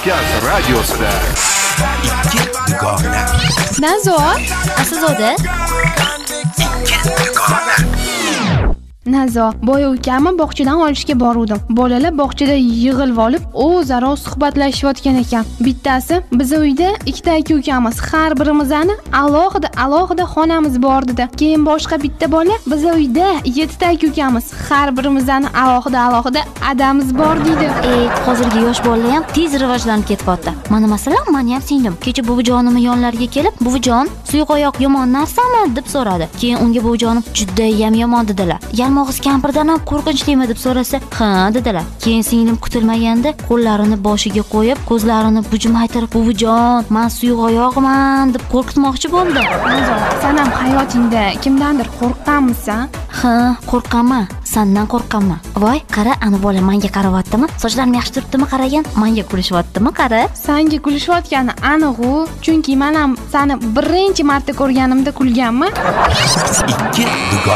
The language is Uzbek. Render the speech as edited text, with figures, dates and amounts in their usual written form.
Markaz radiosida ikki dugona. Nazo, Aslida Ikki dugona. Nazo, boya ukami bog'chadan olishga boruvdim. Bolalar bog'chada yig'ilib olib, o'zaro suhbatlashayotgan ekan. Bittasi, biz uyda ikkita aka ukamiz, har birimizning alohida xonamiz bor dedi. Keyin boshqa bitta bola, biz uyda 7 ta aka ukamiz, har birimizning alohida adamiz bor deydi. hozirgi yosh bolalar ham tez rivojlanib ketyapti. Mana masalan, meni ham singlim kecha buvijonimning yonlariga kelib, "Buvijon, suyuq oyoq yomon narsami?" deb so'radi. Keyin unga buvijonim "Juda ham yomon" dedilar. Yalmog'iz kampirdan ham qo'rqinchlimi deb so'rasa, "Ha" dedilar. Keyin singlim kutilmaganda qo'llarini boshiga qo'yib, ko'zlarini bujmaytirib, "Buvijon, men suyuq oyoqman" deb qo'rqitmoqchi bo'ldi. Nazo, sen ham hayotingda kimdandir qo'rqqanmisan? Ha, qo'rqaman. Sendan qo'rqaman. Voy, qara, ana bola menga qarayaptimi? Sochlarim yaxshi turibdimi qaragin? Menga kulishyaptimi, qara? Senga kulishayotgani aniq-ku, chunki men ham seni birinchi marta ko'rganimda kulganman. Ikki dugona.